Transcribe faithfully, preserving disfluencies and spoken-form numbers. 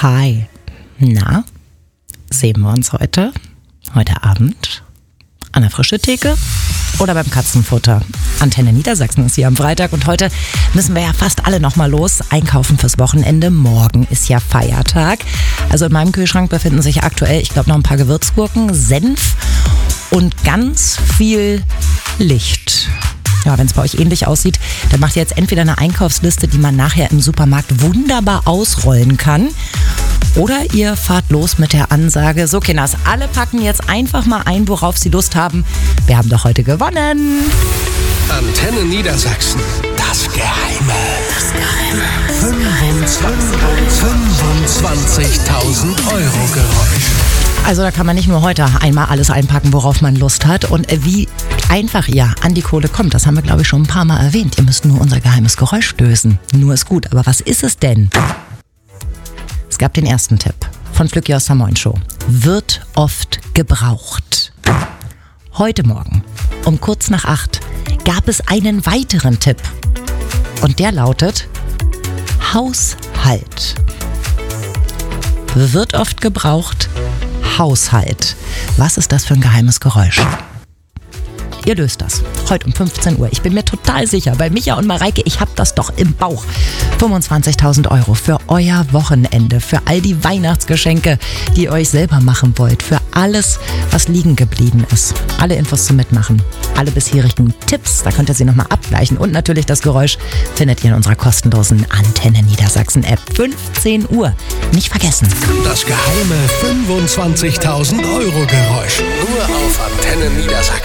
Hi. Na, sehen wir uns heute? Heute Abend? An der frischen Theke? Oder beim Katzenfutter? Antenne Niedersachsen ist hier am Freitag und heute müssen wir ja fast alle nochmal los. Einkaufen fürs Wochenende. Morgen ist ja Feiertag. Also in meinem Kühlschrank befinden sich aktuell, ich glaube, noch ein paar Gewürzgurken, Senf und ganz viel Licht. Ja, wenn es bei euch ähnlich aussieht, dann macht ihr jetzt entweder eine Einkaufsliste, die man nachher im Supermarkt wunderbar ausrollen kann. Oder ihr fahrt los mit der Ansage, so Kinders, alle packen jetzt einfach mal ein, worauf sie Lust haben. Wir haben doch heute gewonnen. Antenne Niedersachsen. Das Geheime. Das Geheime. fünfundzwanzigtausend Euro Geräusch. Also da kann man nicht nur heute einmal alles einpacken, worauf man Lust hat. Und wie einfach ihr an die Kohle kommt, das haben wir, glaube ich, schon ein paar Mal erwähnt. Ihr müsst nur unser geheimes Geräusch lösen. Nur ist gut. Aber was ist es denn? Es gab den ersten Tipp von Flücki aus der Moin Show. Wird oft gebraucht. Heute Morgen um kurz nach acht gab es einen weiteren Tipp. Und der lautet Haushalt. Wird oft gebraucht. Haushalt. Was ist das für ein geheimes Geräusch? Ihr löst das. Heute um fünfzehn Uhr. Ich bin mir total sicher, bei Micha und Mareike, ich hab das doch im Bauch. fünfundzwanzigtausend Euro für euer Wochenende, für all die Weihnachtsgeschenke, die ihr euch selber machen wollt, für alles, was liegen geblieben ist. Alle Infos zum Mitmachen, alle bisherigen Tipps, da könnt ihr sie nochmal abgleichen. Und natürlich das Geräusch findet ihr in unserer kostenlosen Antenne Niedersachsen App. fünfzehn Uhr. Nicht vergessen. Das geheime fünfundzwanzigtausend Euro Geräusch. Nur auf Antenne Niedersachsen.